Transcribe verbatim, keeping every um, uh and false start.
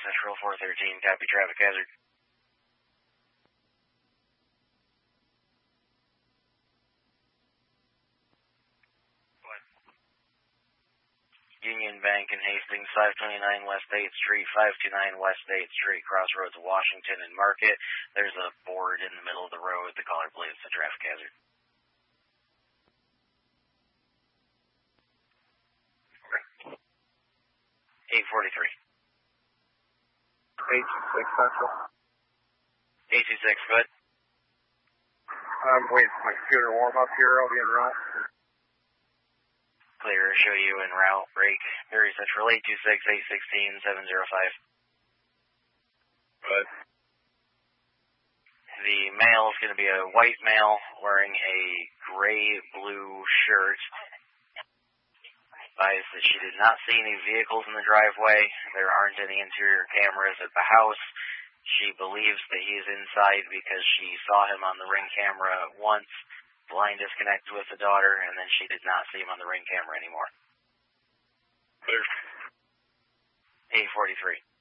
Central four thirteen, copy traffic hazard. What? Union Bank in Hastings, five twenty-nine West eighth Street, five twenty-nine West eighth Street, crossroads of Washington and Market. There's a board in the middle of the road. The caller believes it's a traffic hazard. eight forty-three. eight two six Central. eight two six, go ahead. I'm waiting for my computer to warm up here. I'll be en route. Clear, show you en route, break. Mary Central, eight two six, eight one six, seven zero five. Good. The male is going to be a white male wearing a gray-blue shirt. Advised that she did not see any vehicles in the driveway. There aren't any interior cameras at the house. She believes that he is inside because she saw him on the Ring camera once, blind disconnect with the daughter, and then she did not see him on the Ring camera anymore. Clear. eight forty-three.